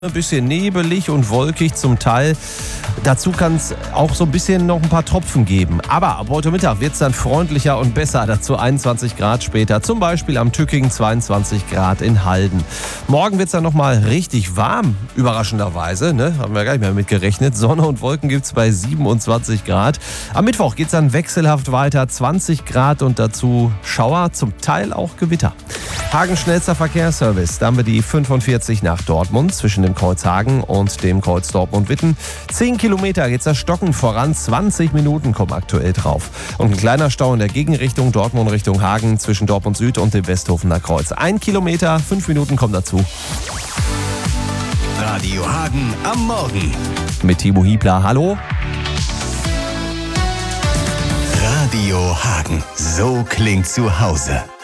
Ein bisschen nebelig und wolkig zum Teil. Dazu kann es auch so ein bisschen noch ein paar Tropfen geben. Aber ab heute Mittag wird es dann freundlicher und besser. Dazu 21 Grad später. Zum Beispiel am Tücking 22 Grad in Halden. Morgen wird es dann nochmal richtig warm, überraschenderweise. Ne? Haben wir gar nicht mehr mit gerechnet. Sonne und Wolken gibt es bei 27 Grad. Am Mittwoch geht es dann wechselhaft weiter. 20 Grad und dazu Schauer, zum Teil auch Gewitter. Hagen schnellster Verkehrsservice. Da haben wir die 45 nach Dortmund zwischen dem Kreuz Hagen und dem Kreuz Dortmund-Witten. 10 Kilometer geht's das Stocken voran. 20 Minuten kommen aktuell drauf. Und ein kleiner Stau in der Gegenrichtung Dortmund Richtung Hagen zwischen Dortmund Süd und dem Westhofener Kreuz. 1 Kilometer, 5 Minuten kommen dazu. Radio Hagen am Morgen. Mit Timo Hiebler. Hallo. Radio Hagen. So klingt zu Hause.